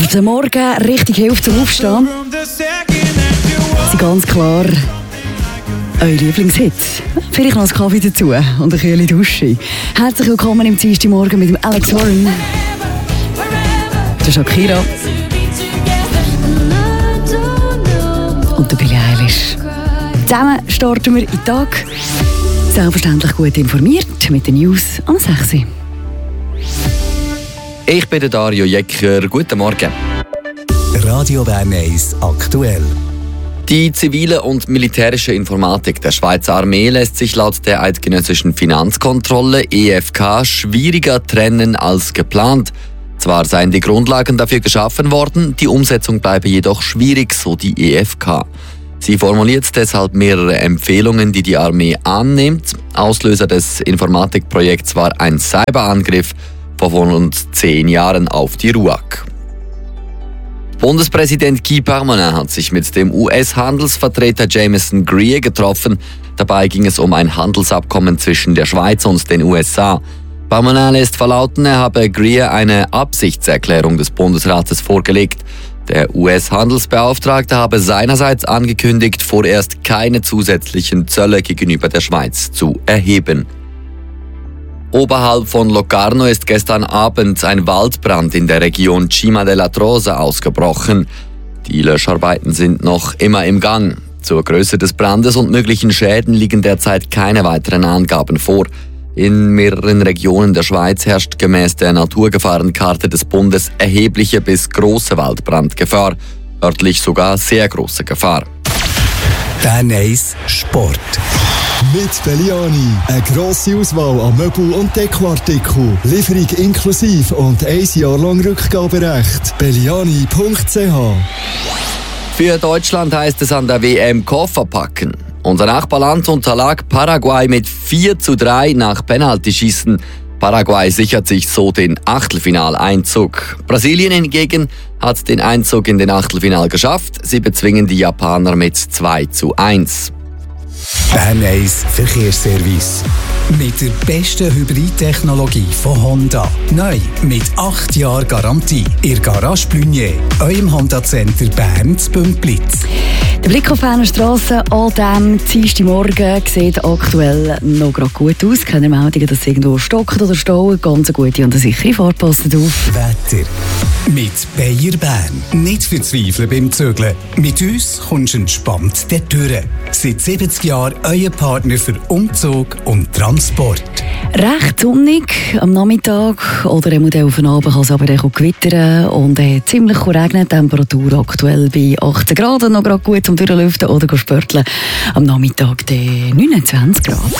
der Morgen richtig hilft zum Aufstehen. Das sind ganz klar eure Lieblingshits. Vielleicht noch einen Kaffee dazu und eine kühle Dusche. Herzlich willkommen im Dienstagmorgen mit dem Alex Warren, der Shakira und der Billie Eilish. Zusammen starten wir in den Tag. Selbstverständlich gut informiert mit den News am 6 Uhr. Ich bin der Dario Jecker. Guten Morgen. Radio Bern 1 aktuell. Die zivile und militärische Informatik der Schweizer Armee lässt sich laut der eidgenössischen Finanzkontrolle EFK schwieriger trennen als geplant. Zwar seien die Grundlagen dafür geschaffen worden, die Umsetzung bleibe jedoch schwierig, so die EFK. Sie formuliert deshalb mehrere Empfehlungen, die die Armee annimmt. Auslöser des Informatikprojekts war ein Cyberangriff vor rund 10 Jahren auf die RUAG. Bundespräsident Guy Parmelin hat sich mit dem US-Handelsvertreter Jameson Greer getroffen. Dabei ging es um ein Handelsabkommen zwischen der Schweiz und den USA. Parmelin lässt verlauten, er habe Greer eine Absichtserklärung des Bundesrates vorgelegt. Der US-Handelsbeauftragte habe seinerseits angekündigt, vorerst keine zusätzlichen Zölle gegenüber der Schweiz zu erheben. Oberhalb von Locarno ist gestern Abend ein Waldbrand in der Region Cima della Trosa ausgebrochen. Die Löscharbeiten sind noch immer im Gang. Zur Größe des Brandes und möglichen Schäden liegen derzeit keine weiteren Angaben vor. In mehreren Regionen der Schweiz herrscht gemäß der Naturgefahrenkarte des Bundes erhebliche bis große Waldbrandgefahr, örtlich sogar sehr große Gefahr. Bern 1 Sport. Mit Belliani. Eine grosse Auswahl an Möbel- und Dekoartikeln. Lieferung inklusive und 1 Jahr lang Rückgaberecht. Belliani.ch. Für Deutschland heißt es an der WM Koffer packen. Unser Nachbarland unterlag Paraguay mit 4:3 nach Penaltyschießen. Paraguay sichert sich so den Achtelfinaleinzug. Brasilien hingegen hat den Einzug in den Achtelfinal geschafft. Sie bezwingen die Japaner mit 2:1. Bern 1 Verkehrsservice. Mit der besten Hybridtechnologie von Honda. Neu mit 8 Jahren Garantie. Ihr Garage Blunier, eurem Honda-Center Bern zu Bümpliz. Der Blick auf die Strasse an diesem Dienstagmorgen sieht aktuell noch gerade gut aus. Keine Meldungen, dass es irgendwo stockt oder staut. Ganz eine gute und eine sichere Fahrt. Passt auf. Wetter. Mit Bayer Bern. Nicht verzweifeln beim Zügeln. Mit uns kommst du entspannt dort durch. Seit 70 Jahren euer Partner für Umzug und Transport. Recht sonnig am Nachmittag oder auf den Abend kann es aber auch gewittern und ziemlich regnen. Temperatur aktuell bei 18 Grad, noch gerade gut zum Durchlüften oder spörteln. Am Nachmittag 29 Grad.